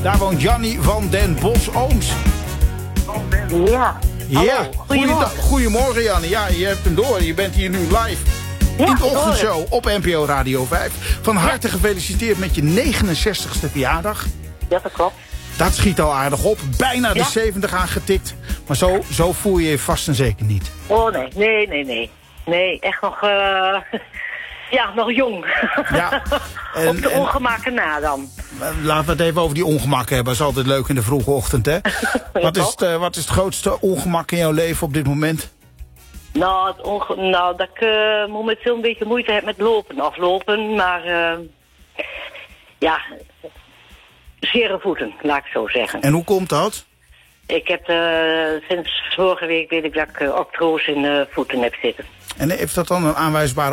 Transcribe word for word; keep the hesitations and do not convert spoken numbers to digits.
Daar woont Jannie van den Bos-Ooms. Ja. Ja, goedemorgen. Goedemorgen Jannie. Ja, je hebt hem door. Je bent hier nu live. Ja, in de ochtendshow op N P O Radio vijf. Van harte gefeliciteerd met je negenenzestigste verjaardag. Ja, dat klopt. Dat schiet al aardig op. Bijna de Ja. zeventig aangetikt. Maar zo, zo voel je je vast en zeker niet. Oh nee, nee, nee, nee. Nee, echt nog, uh, ja, nog jong. Ja. En, Op de en, ongemakken na dan. laten we het even over die ongemakken hebben. Dat is altijd leuk in de vroege ochtend, hè? Wat is het, uh, wat is het grootste ongemak in jouw leven op dit moment? Nou, het onge nou dat ik uh, momenteel een beetje moeite heb met lopen. Aflopen, maar uh, ja, zere voeten, laat ik zo zeggen. En hoe komt dat? Ik heb uh, sinds vorige week weet ik dat ik uh, octroos in uh, voeten heb zitten. En heeft dat dan een aanwijsbare